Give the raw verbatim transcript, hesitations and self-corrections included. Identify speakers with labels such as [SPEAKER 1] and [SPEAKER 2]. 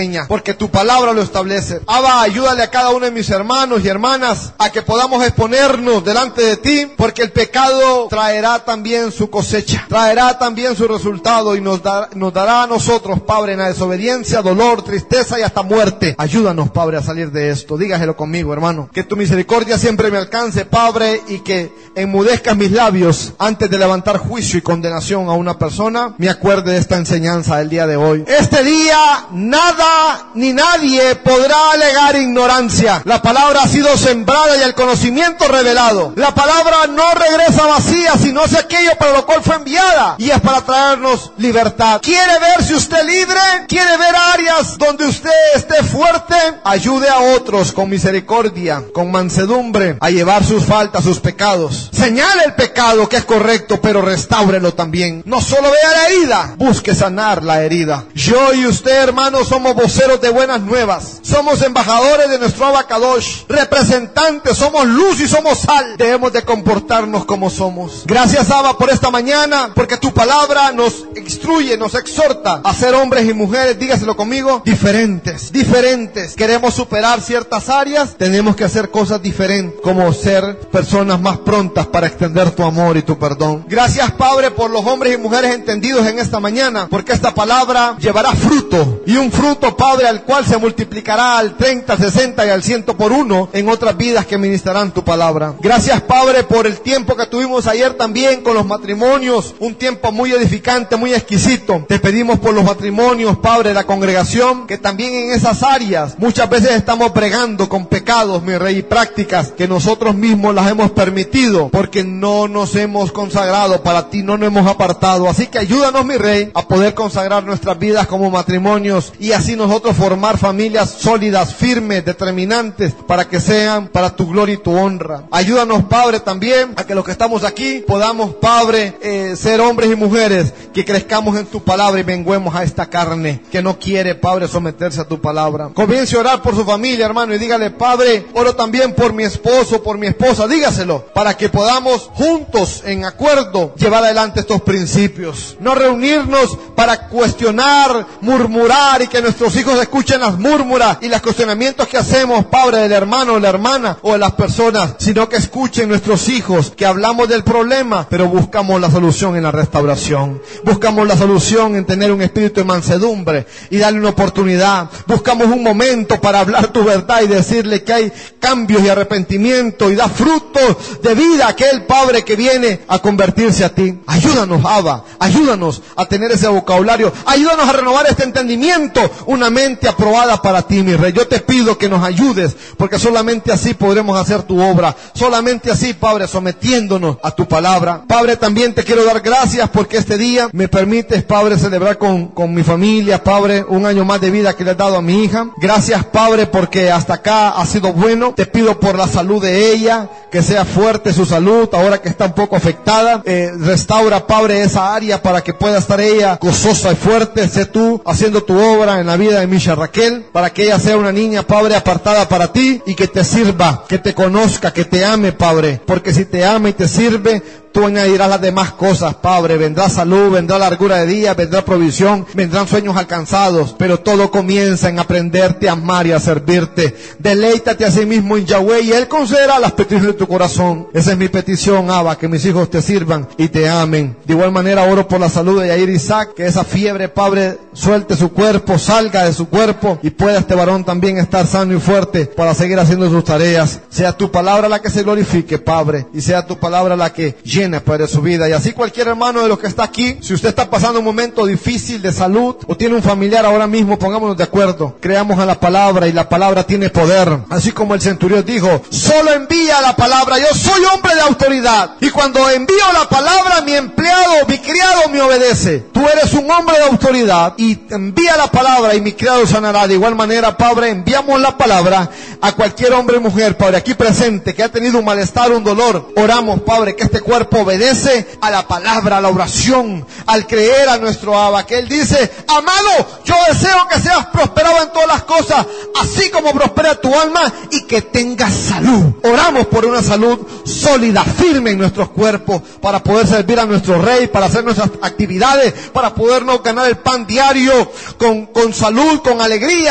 [SPEAKER 1] enseña, porque tu palabra lo establece. Abba, ayúdale a cada uno de mis hermanos y hermanas a que podamos exponernos delante de ti, porque el pecado traerá también su cosecha, traerá también su resultado y nos, da, nos dará a nosotros, Padre, en la desobediencia, dolor, tristeza y hasta muerte. Ayúdanos, Padre, a salir de esto. Dígaselo conmigo, hermano. Que tu misericordia siempre me alcance, Padre, y que enmudezcas mis labios antes de levantar juicio y condenación a una persona. Me acuerde de esta enseñanza del día de hoy. Este día nada ni nadie podrá alegar ignorancia. La palabra ha sido sembrada y el conocimiento revelado. La palabra no regresa vacía, sino es aquello para lo cual fue enviada, y es para traernos libertad. ¿Quiere verse usted libre? ¿Quiere ver áreas donde usted esté fuerte? Ayude a otros con misericordia, con mansedumbre, a llevar sus faltas, sus pecados. Señale el pecado que es correcto, pero restáurelo también. No solo vea la herida, busque sanar la herida. Yo y usted, hermanos, somos voceros de buenas nuevas. Somos embajadores de nuestro Abacadosh, representantes, somos luz y somos sal. Debemos de comportarnos como somos. Gracias, Abba, por esta mañana, porque tu palabra nos instruye, nos exhorta a ser hombres y mujeres, dígaselo conmigo, diferentes, diferentes. Queremos superar ciertas áreas, tenemos que hacer cosas diferentes, como ser personas más prontas para extender tu amor y tu perdón. Gracias, Padre, por los hombres y mujeres entendidos en esta mañana, porque esta palabra llevará fruto, y un fruto, Padre, al cual se multiplicará al treinta, sesenta y al ciento por uno en otras vidas que ministrarán tu palabra. Gracias, Padre, por el tiempo que tuvimos ayer también con los matrimonios, un tiempo muy edificante, muy exquisito. Te pedimos por los matrimonios, Padre, de la congregación, que también en esas áreas muchas veces estamos bregando con pecados, mi Rey, y prácticas que nosotros mismos las hemos permitido, porque no nos hemos consagrado para ti, no nos hemos apartado. Así que ayúdanos, mi Rey, a poder consagrar nuestras vidas como matrimonios, y así nosotros formar familias sólidas, firmes, determinantes, para que sean para tu gloria y tu honra. Ayúdanos, Padre, también a que los que estamos aquí podamos, Padre, eh, ser hombres y mujeres que crezcamos en tu palabra y menguemos a esta carne que no quiere, Padre, someterse a tu palabra. Comience a orar por su familia, hermano, y dígale: Padre, oro también por mi esposo, por mi esposa. Dígaselo, para que podamos juntos, en acuerdo, llevar adelante estos principios. No reunirnos para cuestionar, murmurar, y que nuestros hijos escuchen las murmuras y los cuestionamientos que hacemos, Padre, del hermano o la hermana o de las personas, sino que escuchen nuestros hijos que hablamos del problema, pero buscamos la solución en la restauración. Buscamos la solución en tener un espíritu de mansedumbre y darle una oportunidad. Buscamos un momento para hablar tu verdad y decirle que hay cambios y arrepentimiento, y da frutos de vida a aquel Padre que viene a convertirse a ti. Ayúdanos, Abba, ayúdanos a tener ese vocabulario, ayúdanos a renovar este entendimiento, una mente aprobada para ti, mi Rey. Yo te pido que nos ayudes, porque solamente así podremos hacer tu obra, solamente así, Padre, sometiéndonos a tu palabra. Padre, también te quiero dar gracias porque este día me permites, Padre, celebrar con, con mi familia, Padre, un año más de vida que le has dado a mi hija. Gracias, Padre, porque hasta acá ha sido bueno. Te pido por la salud de ella, que sea fuerte su salud, ahora que está un poco afectada. Eh, restaura, Padre, esa área para que pueda estar ella gozosa y fuerte. Sé tú haciendo tu obra en la vida de Misha Raquel, para que ella sea una niña, Padre, apartada para ti, y que te sirva, que te conozca, que te ame, Padre, porque si te ama y te sirve, tú añadirás las demás cosas, Padre. Vendrá salud, vendrá largura de día, vendrá provisión, vendrán sueños alcanzados, pero todo comienza en aprenderte a amar y a servirte. Deleítate a sí mismo en Yahweh, y Él concederá las peticiones de tu corazón. Esa es mi petición, Abba, que mis hijos te sirvan y te amen. De igual manera oro por la salud de Yair Isaac, que esa fiebre, Padre, suelte su cuerpo, salga de su cuerpo, y pueda este varón también estar sano y fuerte para seguir haciendo sus tareas. Sea tu palabra la que se glorifique, Padre, y sea tu palabra la que llena, Padre, su vida. Y así cualquier hermano de los que está aquí, si usted está pasando un momento difícil de salud, o tiene un familiar ahora mismo, pongámonos de acuerdo, creamos a la palabra, y la palabra tiene poder. Así como el centurión dijo: solo envía la palabra, yo soy hombre de autoridad, y cuando envío la palabra, mi empleado, mi criado me obedece. Tú eres un hombre de autoridad, y envía la palabra, y mi criado sanará. De igual manera, Padre, enviamos la palabra a cualquier hombre o mujer, Padre, aquí presente, que ha tenido un malestar, un dolor. Oramos, Padre, que este cuerpo obedece a la palabra, a la oración, al creer a nuestro Abba, que Él dice: amado, yo deseo que seas prosperado en todas las cosas, así como prospera tu alma, y que tengas salud. Oramos por una salud sólida, firme en nuestros cuerpos, para poder servir a nuestro Rey, para hacer nuestras actividades, para podernos ganar el pan diario con, con salud, con alegría.